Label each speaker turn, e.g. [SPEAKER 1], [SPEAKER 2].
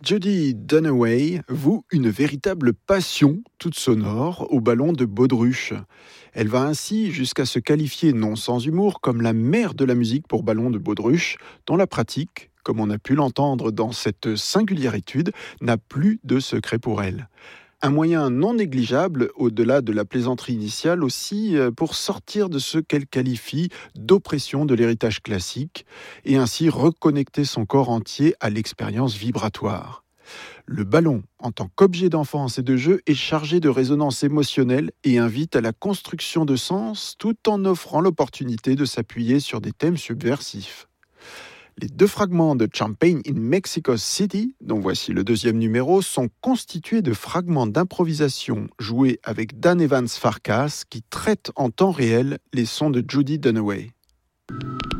[SPEAKER 1] Jody Dunaway voue une véritable passion, toute sonore, au ballon de baudruche. Elle va ainsi jusqu'à se qualifier, non sans humour, comme la mère de la musique pour ballon de baudruche, dont la pratique, comme on a pu l'entendre dans cette singulière étude, n'a plus de secret pour elle. Un moyen non négligeable, au-delà de la plaisanterie initiale aussi, pour sortir de ce qu'elle qualifie d'oppression de l'héritage classique et ainsi reconnecter son corps entier à l'expérience vibratoire. Le ballon, en tant qu'objet d'enfance et de jeu, est chargé de résonance émotionnelle et invite à la construction de sens tout en offrant l'opportunité de s'appuyer sur des thèmes subversifs. Les deux fragments de Champagne in Mexico City, dont voici le deuxième numéro, sont constitués de fragments d'improvisation joués avec Dan Evans Farkas qui traite en temps réel les sons de Jody Dunaway.